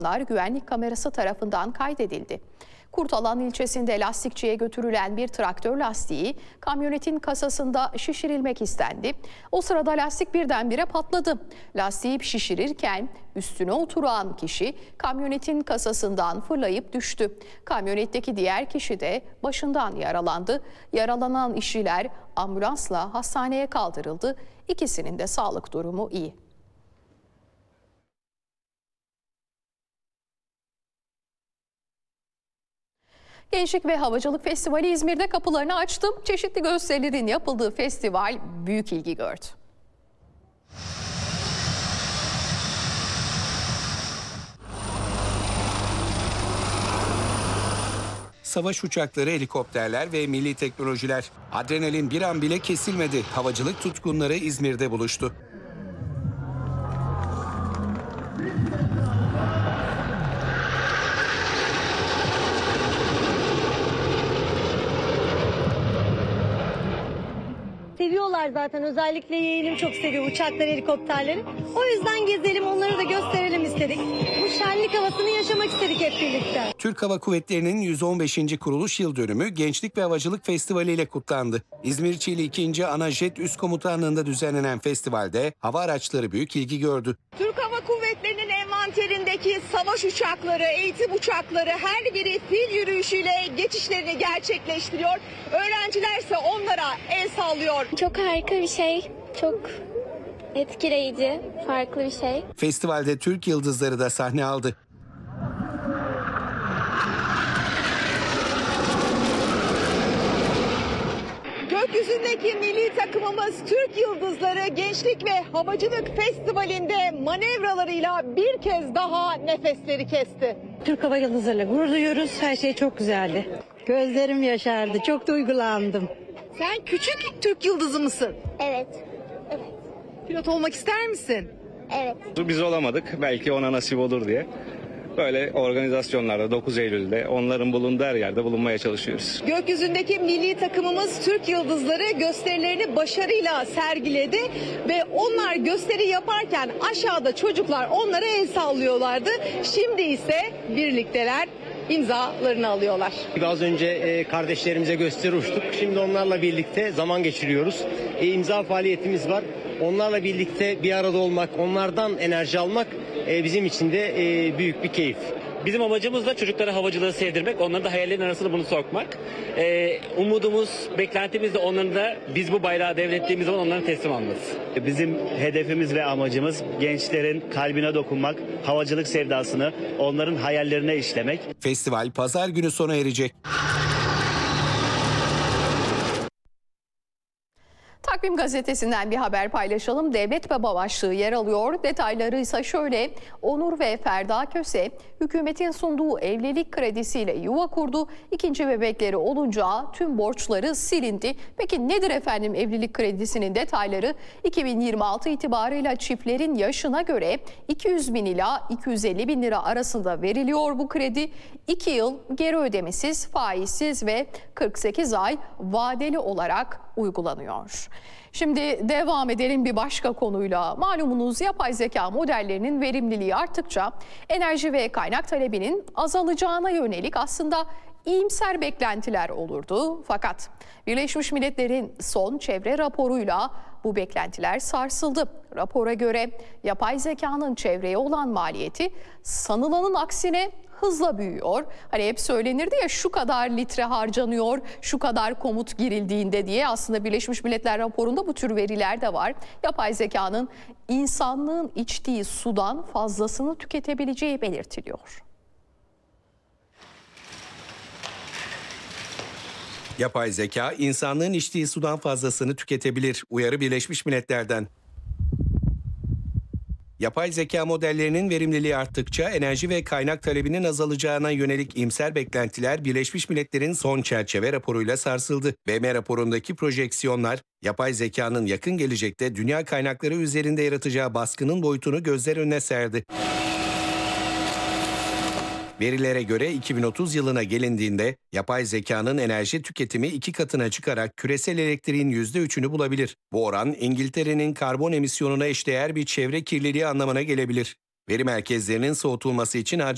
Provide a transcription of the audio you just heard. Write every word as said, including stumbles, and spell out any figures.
güvenlik kamerası tarafından kaydedildi. Kurtalan ilçesinde lastikçiye götürülen bir traktör lastiği kamyonetin kasasında şişirilmek istendi. O sırada lastik birdenbire patladı. Lastiği şişirirken üstüne oturan kişi kamyonetin kasasından fırlayıp düştü. Kamyonetteki diğer kişi de başından yaralandı. Yaralanan işçiler ambulansla hastaneye kaldırıldı. İkisinin de sağlık durumu iyi. Gençlik ve Havacılık Festivali İzmir'de kapılarını açtı. Çeşitli gösterilerin yapıldığı festival büyük ilgi gördü. Savaş uçakları, helikopterler ve milli teknolojiler. Adrenalin bir an bile kesilmedi. Havacılık tutkunları İzmir'de buluştu. Seviyorlar zaten. Özellikle yeğenim çok seviyor uçakları, helikopterleri. O yüzden gezelim, onları da gösterelim istedik. Bu şenlik havasını yaşamak istedik hep birlikte. Türk Hava Kuvvetleri'nin yüz on beşinci kuruluş yıl dönümü Gençlik ve Havacılık Festivali ile kutlandı. İzmir Çiğli ikinci. Ana Jet Üst Komutanlığı'nda düzenlenen festivalde hava araçları büyük ilgi gördü. Türk Hava Kuvvetleri'nin envanterindeki savaş uçakları, eğitim uçakları her biri fil yürüyüşüyle geçişlerini gerçekleştiriyor. Öğrenciler ise onlara el sallıyor. Çok harika bir şey, çok etkileyici, farklı bir şey. Festivalde Türk yıldızları da sahne aldı. Gökyüzündeki milli takımımız Türk Yıldızları Gençlik ve Havacılık Festivali'nde manevralarıyla bir kez daha nefesleri kesti. Türk Hava Yıldızları'yla gurur duyuyoruz. Her şey çok güzeldi. Gözlerim yaşardı. Çok duygulandım. Sen küçük Türk Yıldızı mısın? Evet, evet, Pilot olmak ister misin? evet. Biz olamadık, belki ona nasip olur diye. Böyle organizasyonlarda dokuz Eylül'de onların bulunduğu her yerde bulunmaya çalışıyoruz. Gökyüzündeki milli takımımız Türk Yıldızları gösterilerini başarıyla sergiledi ve onlar gösteri yaparken aşağıda çocuklar onlara el sallıyorlardı. Şimdi ise birlikteler, imzalarını alıyorlar. Az önce kardeşlerimize gösteri uçtuk. Şimdi onlarla birlikte zaman geçiriyoruz. E, imza faaliyetimiz var. Onlarla birlikte bir arada olmak, onlardan enerji almak e, bizim için de e, büyük bir keyif. Bizim amacımız da çocuklara havacılığı sevdirmek, onların da hayallerin arasında bunu sokmak. Ee, umudumuz, beklentimiz de onların da biz bu bayrağı devrettiğimiz zaman onların teslim alması. Bizim hedefimiz ve amacımız gençlerin kalbine dokunmak, havacılık sevdasını onların hayallerine işlemek. Festival pazar günü sona erecek. Takvim gazetesinden bir haber paylaşalım. Devlet Baba başlığı yer alıyor. Detayları ise şöyle. Onur ve Ferda Köse hükümetin sunduğu evlilik kredisiyle yuva kurdu. İkinci bebekleri olunca tüm borçları silindi. Peki nedir efendim evlilik kredisinin detayları? iki bin yirmi altı itibarıyla çiftlerin yaşına göre iki yüz bin ila iki yüz elli bin lira arasında veriliyor bu kredi. iki yıl geri ödemesiz, faizsiz ve kırk sekiz ay vadeli olarak uygulanıyor. Şimdi devam edelim bir başka konuyla. Malumunuz yapay zeka modellerinin verimliliği arttıkça enerji ve kaynak talebinin azalacağına yönelik aslında iyimser beklentiler olurdu. Fakat Birleşmiş Milletler'in son çevre raporuyla bu beklentiler sarsıldı. Rapora göre yapay zekanın çevreye olan maliyeti sanılanın aksine hızla büyüyor. Hani hep söylenirdi ya şu kadar litre harcanıyor, şu kadar komut girildiğinde diye. Aslında Birleşmiş Milletler raporunda bu tür veriler de var. Yapay zekanın insanlığın içtiği sudan fazlasını tüketebileceği belirtiliyor. Yapay zeka insanlığın içtiği sudan fazlasını tüketebilir. Uyarı Birleşmiş Milletler'den. Yapay zeka modellerinin verimliliği arttıkça enerji ve kaynak talebinin azalacağına yönelik iyimser beklentiler Birleşmiş Milletler'in son çerçeve raporuyla sarsıldı. B M raporundaki projeksiyonlar, yapay zekanın yakın gelecekte dünya kaynakları üzerinde yaratacağı baskının boyutunu gözler önüne serdi. Verilere göre iki bin otuz yılına gelindiğinde yapay zekanın enerji tüketimi iki katına çıkarak küresel elektriğin yüzde üçünü bulabilir. Bu oran İngiltere'nin karbon emisyonuna eşdeğer bir çevre kirliliği anlamına gelebilir. Veri merkezlerinin soğutulması için harcanan